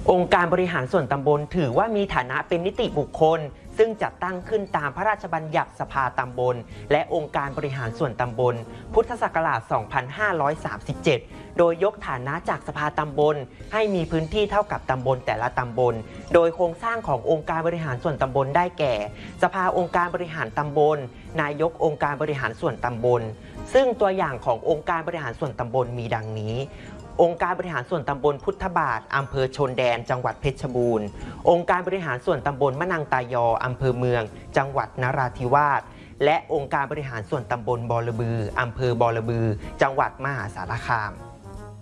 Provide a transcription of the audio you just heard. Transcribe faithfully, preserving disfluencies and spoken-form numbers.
องค์การบริหารส่วนตำบลถือว่ามีฐานะเป็นนิติบุคคลซึ่งจัดตั้งขึ้นตามพระราชบัญญัติสภาตำบลและองค์การบริหารส่วนตำบลพุทธศักราช สองพันห้าร้อยสามสิบเจ็ด โดยยกฐานะจากสภาตำบลให้มีพื้นที่เท่ากับตำบลแต่ละตำบลโดยโครงสร้างขององค์การบริหารส่วนตำบลได้แก่สภาองค์การบริหารตำบลนายกองค์การบริหารส่วนตำบลซึ่งตัวอย่างขององค์การบริหารส่วนตำบลมีดังนี้องค์การบริหารส่วนตำบลพุทธบาทอำเภอชนแดนจังหวัดเพชรบูรณ์องค์การบริหารส่วนตำบลมะนังตายออำเภอเมืองจังหวัดนราธิวาสและองค์การบริหารส่วนตำบลบอระบืออำเภอบอระบือจังหวัดมหาสารคาม